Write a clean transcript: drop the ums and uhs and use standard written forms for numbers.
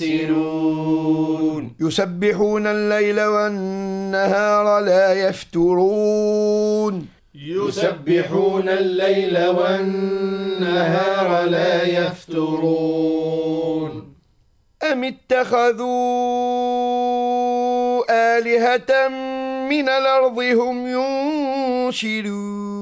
يحسنون يسبحون الليل والنهار لا يفترون يسبحون الليل والنهار لا يفترون أم اتخذوا آلهة من الأرض هم ينشرون